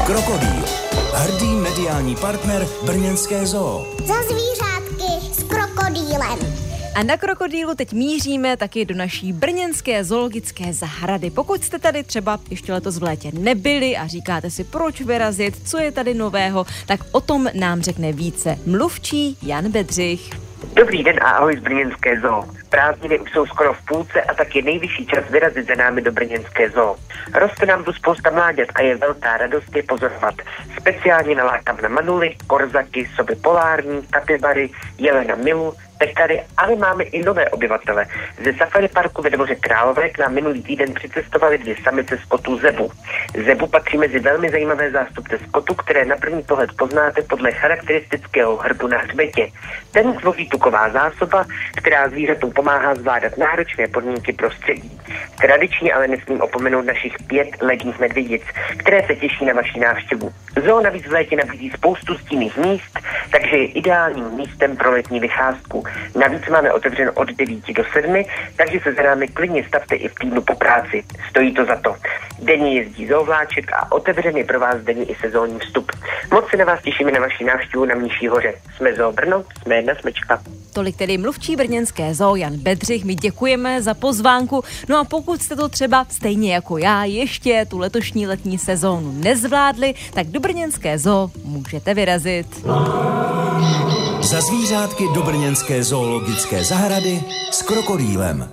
Krokodýl. Hrdý mediální partner brněnské zoo. Za zvířátky s krokodýlem. A na Krokodýlu teď míříme taky do naší brněnské zoologické zahrady. Pokud jste tady třeba ještě letos v létě nebyli a říkáte si, proč vyrazit, co je tady nového, tak o tom nám řekne více mluvčí Jan Bedřich. Dobrý den a ahoj z brněnské zoo. Prázdniny už jsou skoro v půlce a tak je nejvyšší čas vyrazit za námi do brněnské zoo. Roste nám tu spousta mláďat a je velká radost je pozorovat. Speciálně nalákám na manuly, korzaky, soby polární, kapibary, jelena milu, pekary, ale máme i nové obyvatele. Ze safari parku ve Dvoře Králové k nám minulý týden přicestovali 2 samice skotů zebu. Zebu patří mezi velmi zajímavé zástupce skotu, které na první pohled poznáte podle charakteristického hrbu na hřbetě. Ten tvoří tuková zásoba, která zvířatům pomáhá zvládat náročné podmínky prostředí. Tradičně ale nesmím opomenout našich 5 ledních medvědic, které se těší na vaši návštěvu. Zoo navíc v létě nabízí spoustu stinných míst, takže je ideálním místem pro letní vycházku. Navíc máme otevřeno od 9 do 7, takže se za námi klidně stavte i v týdnu po práci. Stojí to za to. Denně jezdí zoovláček a otevřený pro vás denně i sezónní vstup. Moc se na vás těšíme na vaši návštěvu na Mniší hoře. Jsme Zoo Brno, jsme jedna smečka. Tolik tedy mluvčí brněnské zoo Jan Bedřich, my děkujeme za pozvánku. No a pokud jste to třeba stejně jako já ještě tu letošní letní sezónu nezvládli, tak do brněnské zoo můžete vyrazit. Za zvířátky do brněnské zoologické zahrady s krokodýlem.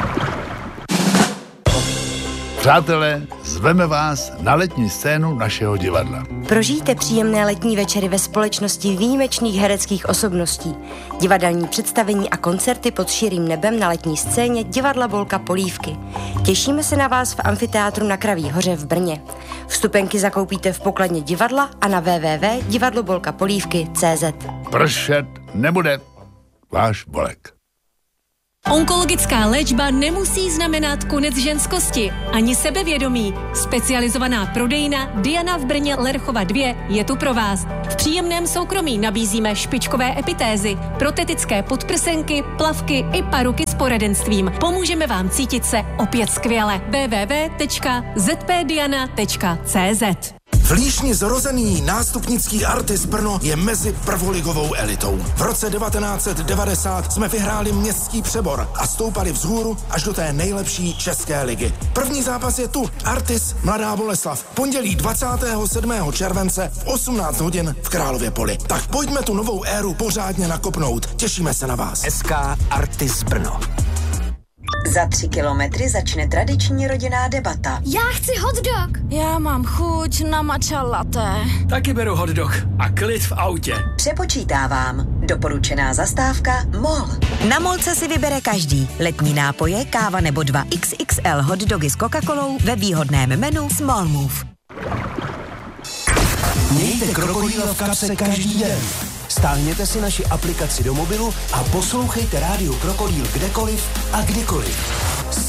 Přátelé, zveme vás na letní scénu našeho divadla. Prožijte příjemné letní večery ve společnosti výjimečných hereckých osobností. Divadelní představení a koncerty pod širým nebem na letní scéně divadla Bolka Polívky. Těšíme se na vás v amfiteátru na Kraví hoře v Brně. Vstupenky zakoupíte v pokladně divadla a na www.divadlobolkapolívky.cz. Pršet nebude. Váš Bolek. Onkologická léčba nemusí znamenat konec ženskosti, ani sebevědomí. Specializovaná prodejna Diana v Brně Lerchova 2 je tu pro vás. V příjemném soukromí nabízíme špičkové epitézy, protetické podprsenky, plavky i paruky s poradenstvím. Pomůžeme vám cítit se opět skvěle. www.zpdiana.cz. V Líšni zrozený nástupnický Artis Brno je mezi prvoligovou elitou. V roce 1990 jsme vyhráli městský přebor a stoupali vzhůru až do té nejlepší české ligy. První zápas je tu. Artis Mladá Boleslav. Pondělí 27. července v 18 hodin v Králově Poli. Tak pojďme tu novou éru pořádně nakopnout. Těšíme se na vás. SK Artis Brno. Za 3 kilometry začne tradiční rodinná debata. Já chci hotdog. Já mám chuť na matcha latte. Taky beru hotdog a klid v autě. Přepočítávám. Doporučená zastávka MOL. Na Molce si vybere každý. Letní nápoje, káva nebo 2 XXL hotdogy s Coca-Colou ve výhodném menu Small Move. Mějte krokodýla v kapse každý den. Stáhněte si naši aplikaci do mobilu a poslouchejte rádio Krokodýl kdekoliv a kdykoliv.